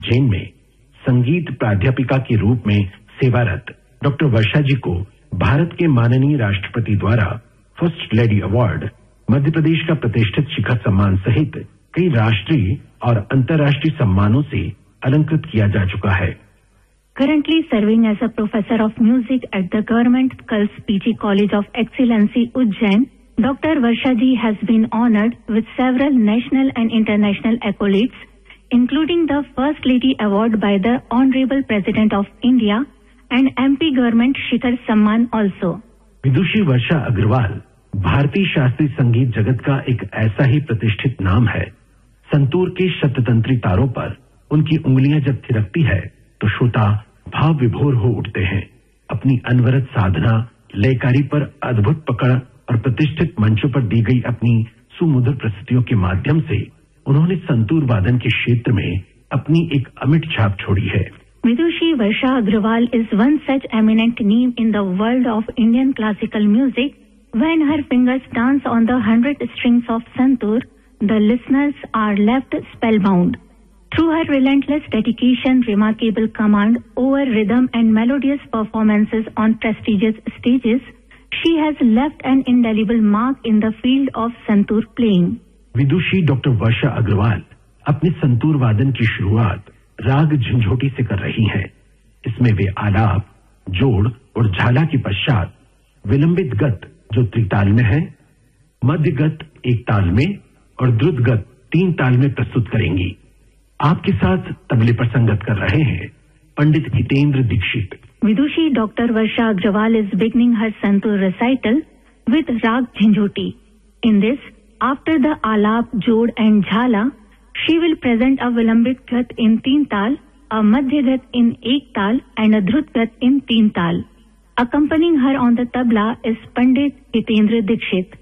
जैन में संगीत प्राध्यापिका के रूप में सेवारत डॉक्टर वर्षा जी को भारत के माननीय राष्ट्रपति द्वारा first lady award, Madhya Pradesh का प्रतिष्ठित शिखर सम्मान सहित कई राष्ट्रीय और अंतर्राष्ट्रीय सम्मानों से अलंकृत किया जा चुका है। Currently serving as a professor of music at the Government Girls PG College of Excellency, Ujjain, Dr. Varsha ji has been honored with several national and international accolades, including the First Lady Award by the Honorable President of India and MP Government Shikhar Samman also. विदुषी वर्षा अग्रवाल भारतीय शास्त्रीय संगीत जगत का एक ऐसा ही प्रतिष्ठित नाम है। संतूर के शततंत्री तारों पर उनकी उंगलियां जब थिरकती है तो श्रोता भाव विभोर हो उठते हैं। अपनी अनवरत साधना, लयकारी पर अद्भुत पकड़ और प्रतिष्ठित मंचों पर दी गई अपनी सुमधुर प्रस्तुतियों के माध्यम से उन्होंने संतूर वादन के क्षेत्र में अपनी एक अमिट छाप छोड़ी है। Vidushi Varsha Agrawal is one such eminent name in the world of Indian classical music. When her fingers dance on the 100 strings of santoor, the listeners are left spellbound. Through her relentless dedication, remarkable command over rhythm and melodious performances on prestigious stages, she has left an indelible mark in the field of santoor playing. Vidushi doctor वर्षा अग्रवाल अपने संतूर वादन की शुरुआत राग झंझोटी से कर रही हैं। इसमें वे आलाप, जोड़ और झाला के पश्चात विलंबित गत जो त्रिताल में है, मध्य गत एक ताल में और द्रुत गत 3 ताल में प्रस्तुत करेंगी। आपके साथ तबले पर संगत कर रहे हैं पंडित Hitendra Dixit. Vidushi Dr. Varsha Agrawal is beginning her santoor recital with Rag Jhanjhoti. In this, after the alap, jod and jhala, she will present a vilambit gat in 3 tal, a madhya gat in 1 tal and a drut gat in 3 tal. Accompanying her on the tabla is Pandit Hitendra Dikshit.